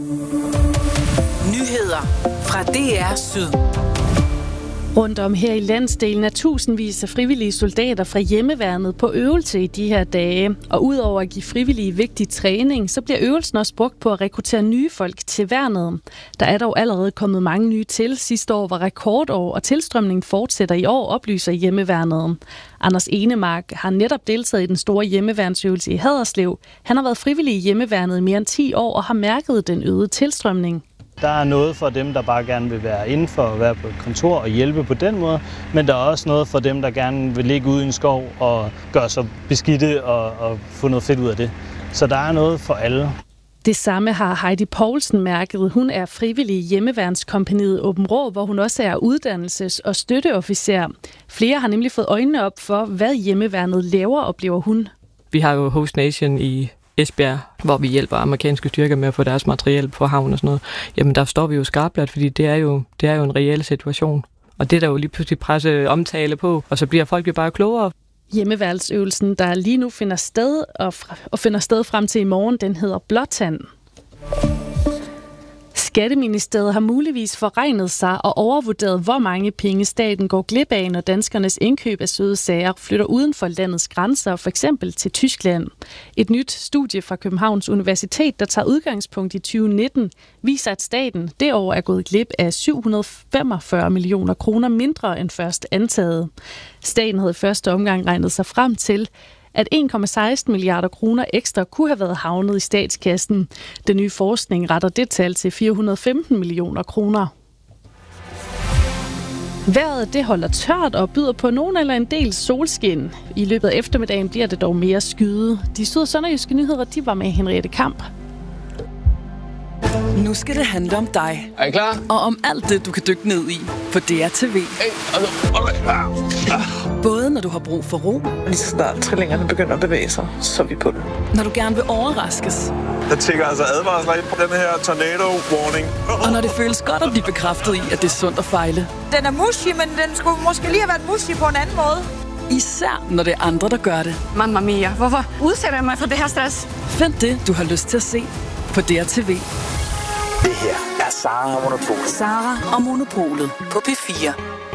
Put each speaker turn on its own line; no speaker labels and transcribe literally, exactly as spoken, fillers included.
Nyheder fra D R Syd.
Rundt om her i landsdelen er tusindvis af frivillige soldater fra hjemmeværnet på øvelse i de her dage. Og udover at give frivillige vigtig træning, så bliver øvelsen også brugt på at rekruttere nye folk til værnet. Der er dog allerede kommet mange nye til. Sidste år var rekordår, og tilstrømningen fortsætter i år, oplyser hjemmeværnet. Anders Enemark har netop deltaget i den store hjemmeværnsøvelse i Haderslev. Han har været frivillig i hjemmeværnet i mere end ti år og har mærket den øgede tilstrømning.
Der er noget for dem, der bare gerne vil være inden for at være på et kontor og hjælpe på den måde, men der er også noget for dem, der gerne vil ligge ude i en skov og gøre sig beskidte og, og få noget fedt ud af det. Så der er noget for alle.
Det samme har Heidi Poulsen mærket. Hun er frivillig i hjemmeværnskompagniet Åben Rå, hvor hun også er uddannelses- og støtteofficer. Flere har nemlig fået øjnene op for, hvad hjemmeværnet laver, oplever hun.
Vi har jo Host Nation i Esbjerg, hvor vi hjælper amerikanske styrker med at få deres materiel på havn og sådan noget. Jamen der står vi jo skarpt, fordi det er jo, det er jo en reel situation. Og det er der jo lige pludselig presse omtale på, og så bliver folk jo bare klogere.
Hjemmeværnsøvelsen, der lige nu finder sted og, fra, og finder sted frem til i morgen, den hedder Blåtand. Skatteministeriet har muligvis forregnet sig og overvurderet, hvor mange penge staten går glip af, når danskernes indkøb af søde sager flytter uden for landets grænser, for eksempel til Tyskland. Et nyt studie fra Københavns Universitet, der tager udgangspunkt i tyve nitten, viser, at staten det år er gået glip af syv hundrede femogfyrre millioner kroner mindre end først antaget. Staten havde i første omgang regnet sig frem til, at en komma seksten milliarder kroner ekstra kunne have været havnet i statskassen. Den nye forskning retter det tal til fire hundrede og femten millioner kroner. Vejret det holder tørt og byder på nogen eller en del solskin. I løbet af eftermiddagen bliver det dog mere skyde. De syd- og sønderjyske nyheder, de var med Henriette Kamp.
Nu skal det handle om dig.
Er I klar?
Og om alt det, du kan dykke ned i på D R T V.
Hey, altså, okay.
Både når du har brug for ro,
lige så snart trillingerne begynder at bevæge sig, så er vi på det.
når du gerne vil overraskes,
Der tænker altså advarsler ind på den her tornado warning.
og når det føles godt at blive bekræftet i, at det er sundt at fejle.
Den er mushy, men den skulle måske lige have været mushy på en anden måde.
Især når det er andre, der gør det.
Mamma mia, hvorfor udsætter jeg mig for det her stress?
Find det, du har lyst til at se på D R T V.
Det her er Sara og Monopolet.
Sara og Monopolet på P fire.